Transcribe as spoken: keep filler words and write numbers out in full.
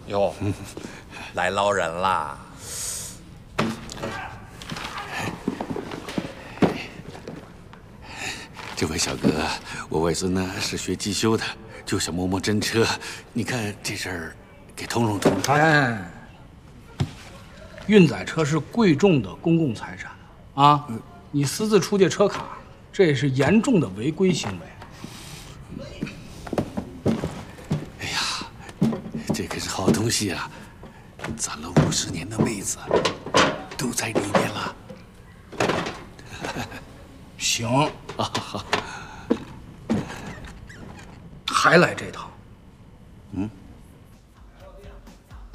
哟，来捞人啦！ 这位小哥，我外孙呢是学机修的，就想摸摸真车。你看这事儿，给通融通融。 哎，运载车是贵重的公共财产啊！你私自出借车卡，这也是严重的违规行为。 哎呀，这可是好东西啊！攒了五十年的妹子都在里面了。 行，还来这套。